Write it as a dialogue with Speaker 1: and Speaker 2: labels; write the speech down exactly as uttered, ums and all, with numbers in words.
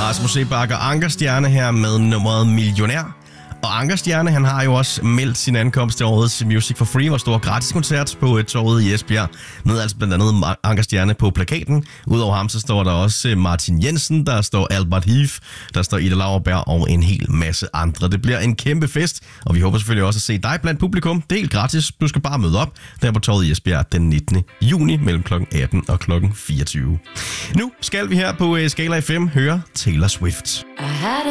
Speaker 1: Rasmus Seebach og Anker Stjerne her med nummeret Millionær. Og Anker Stjerne, han har jo også meldt sin ankomst til årets Music for Free, hvor stor gratiskoncert på torvet i Esbjerg, med altså blandt andet Anker Stjerne på plakaten. Udover ham, så står der også Martin Jensen, der står Albert Heath, der står Ida Lauerberg og en hel masse andre. Det bliver en kæmpe fest, og vi håber selvfølgelig også at se dig blandt publikum. Det er helt gratis. Du skal bare møde op der på torvet i Esbjerg den nittende juni mellem klokken atten og klokken fireogtyve. Nu skal vi her på Skala F M høre Taylor Swift.